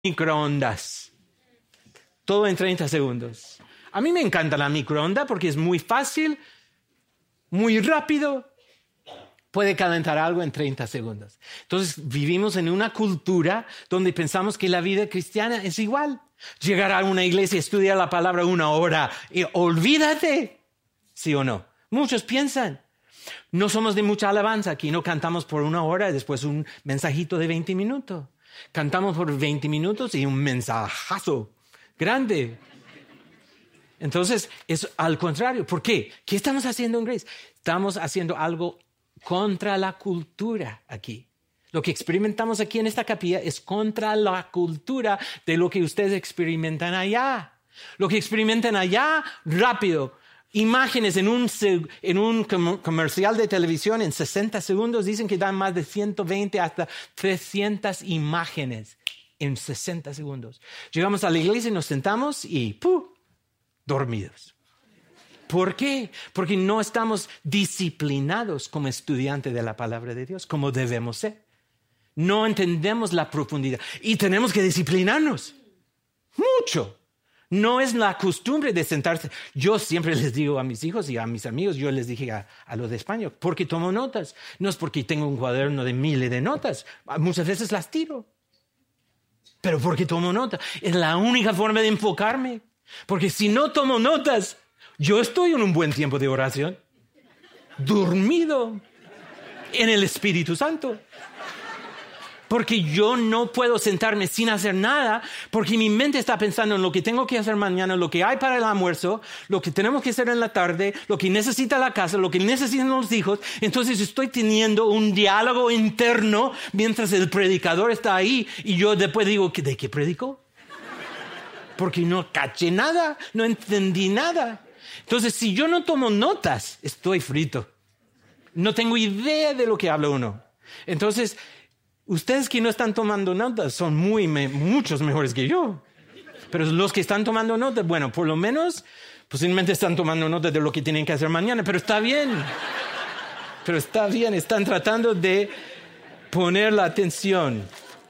microondas. Todo en 30 segundos. A mí me encanta la microonda porque es muy fácil, muy rápido. Puede calentar algo en 30 segundos. Entonces vivimos en una cultura donde pensamos que la vida cristiana es igual. Llegar a una iglesia, estudiar la palabra 1 hora y olvídate. ¿Sí o no? Muchos piensan. No somos de mucha alabanza aquí. No cantamos por 1 hora y después un mensajito de 20 minutos. Cantamos por 20 minutos y un mensajazo grande. Entonces, es al contrario. ¿Por qué? ¿Qué estamos haciendo en Grace? Estamos haciendo algo contra la cultura aquí. Lo que experimentamos aquí en esta capilla es contra la cultura de lo que ustedes experimentan allá. Lo que experimentan allá, rápido. Imágenes en un comercial de televisión en 60 segundos dicen que dan más de 120 hasta 300 imágenes en 60 segundos. Llegamos a la iglesia y nos sentamos y dormidos. ¿Por qué? Porque no estamos disciplinados como estudiantes de la palabra de Dios, como debemos ser. No entendemos la profundidad y tenemos que disciplinarnos mucho. No es la costumbre de sentarse. Yo siempre les digo a mis hijos y a mis amigos, yo les dije a los de España, porque tomo notas. No es porque tengo un cuaderno de miles de notas. Muchas veces las tiro. Pero porque tomo notas. Es la única forma de enfocarme. Porque si no tomo notas, yo estoy en un buen tiempo de oración. Dormido en el Espíritu Santo. Porque yo no puedo sentarme sin hacer nada, porque mi mente está pensando en lo que tengo que hacer mañana, lo que hay para el almuerzo, lo que tenemos que hacer en la tarde, lo que necesita la casa, lo que necesitan los hijos. Entonces estoy teniendo un diálogo interno mientras el predicador está ahí y yo después digo, ¿de qué predicó? Porque no caché nada, no entendí nada. Entonces, si yo no tomo notas, estoy frito. No tengo idea de lo que habla uno. Entonces, ustedes que no están tomando notas son muchos mejores que yo. Pero los que están tomando notas, bueno, por lo menos, posiblemente están tomando notas de lo que tienen que hacer mañana, pero está bien. Pero está bien, están tratando de poner la atención.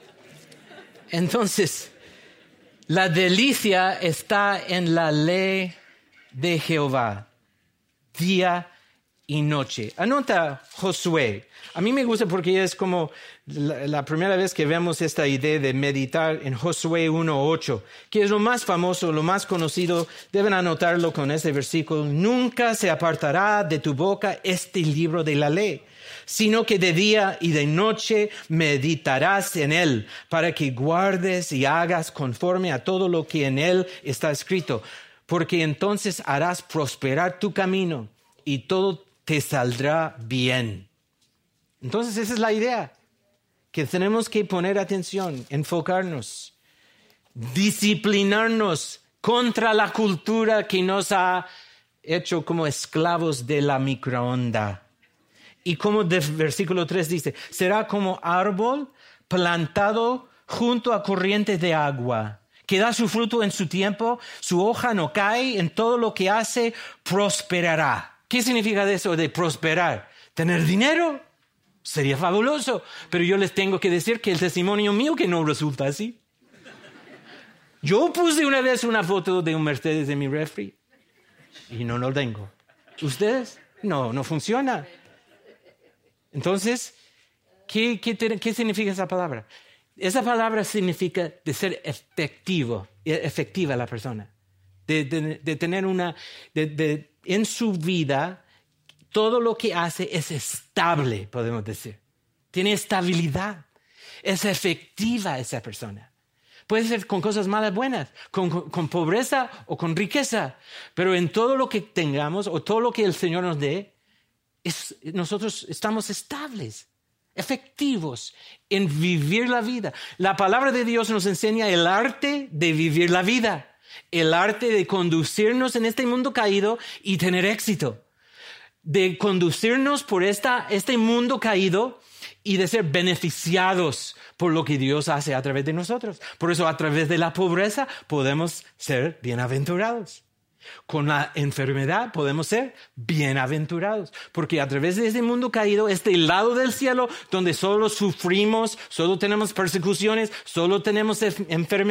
Entonces, la delicia está en la ley de Jehová, día y noche. Anota Josué. A mí me gusta porque es como la primera vez que vemos esta idea de meditar en Josué 1:8, que es lo más famoso, lo más conocido. Deben anotarlo con este versículo. Nunca se apartará de tu boca este libro de la ley, sino que de día y de noche meditarás en él, para que guardes y hagas conforme a todo lo que en él está escrito, porque entonces harás prosperar tu camino y todo te saldrá bien. Entonces esa es la idea, que tenemos que poner atención, enfocarnos, disciplinarnos contra la cultura que nos ha hecho como esclavos de la microonda. Y como el versículo 3 dice, será como árbol plantado junto a corrientes de agua, que da su fruto en su tiempo, su hoja no cae, en todo lo que hace prosperará. ¿Qué significa eso de prosperar? ¿Tener dinero? Sería fabuloso, pero yo les tengo que decir que el testimonio mío que no resulta así. Yo puse una vez una foto de un Mercedes en mi refri y no lo tengo. ¿Ustedes? No funciona. Entonces, ¿qué significa esa palabra? Esa palabra significa de ser efectiva la persona, de tener en su vida. Todo lo que hace es estable, podemos decir. Tiene estabilidad. Es efectiva esa persona. Puede ser con cosas malas, buenas, con pobreza o con riqueza. Pero en todo lo que tengamos o todo lo que el Señor nos dé, nosotros estamos estables, efectivos en vivir la vida. La palabra de Dios nos enseña el arte de vivir la vida. El arte de conducirnos en este mundo caído y tener éxito. De conducirnos por este mundo caído y de ser beneficiados por lo que Dios hace a través de nosotros. Por eso a través de la pobreza podemos ser bienaventurados. Con la enfermedad podemos ser bienaventurados, porque a través de este mundo caído, este lado del cielo donde solo sufrimos, solo tenemos persecuciones, solo tenemos enfermedades,